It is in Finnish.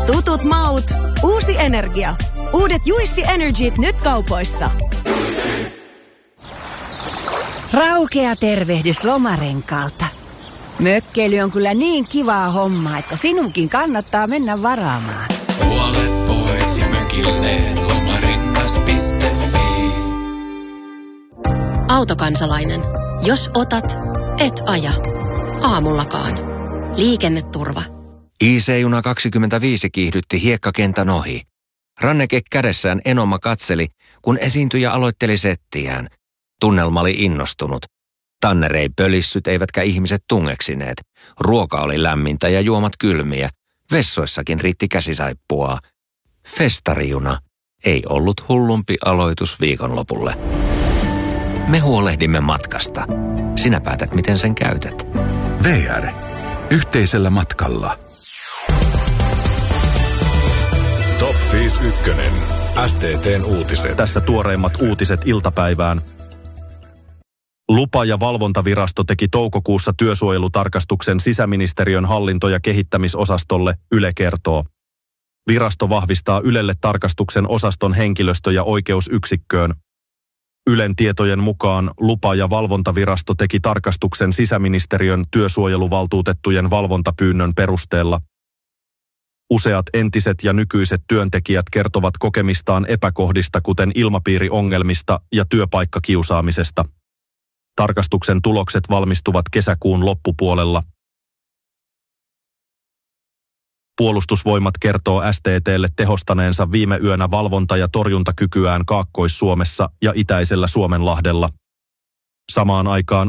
Tutut maut, uusi energia. Uudet Juicy Energyt nyt kaupoissa. Raukea tervehdys Lomarenkaalta. Mökkeily on kyllä niin kivaa hommaa, että sinunkin kannattaa mennä varaamaan. Puolet pois ja mökille lomarengas.fi. Autokansalainen. Jos otat, et aja. Aamullakaan. Liikenneturva. IC-juna 25 kiihdytti hiekkakentän ohi. Ranneke kädessään Enoma katseli, kun esiintyjä aloitteli settiään. Tunnelma oli innostunut. Tanner ei pölissyt eivätkä ihmiset tungeksineet. Ruoka oli lämmintä ja juomat kylmiä. Vessoissakin riitti käsisaippuaa. Festarijuna ei ollut hullumpi aloitus viikonlopulle. Me huolehdimme matkasta. Sinä päätät, miten sen käytät. VR. Yhteisellä matkalla. Top 51. STT:n uutiset. Tässä tuoreimmat uutiset iltapäivään. Lupa- ja valvontavirasto teki toukokuussa työsuojelutarkastuksen sisäministeriön hallinto- ja kehittämisosastolle, Yle kertoo. Virasto vahvistaa Ylelle tarkastuksen osaston henkilöstö- ja oikeusyksikköön. Ylen tietojen mukaan lupa- ja valvontavirasto teki tarkastuksen sisäministeriön työsuojeluvaltuutettujen valvontapyynnön perusteella. Useat entiset ja nykyiset työntekijät kertovat kokemistaan epäkohdista, kuten ilmapiiriongelmista ja työpaikkakiusaamisesta. Tarkastuksen tulokset valmistuvat kesäkuun loppupuolella. Puolustusvoimat kertoo STT:lle tehostaneensa viime yönä valvonta- ja torjuntakykyään Kaakkois-Suomessa ja itäisellä Suomenlahdella. Samaan aikaan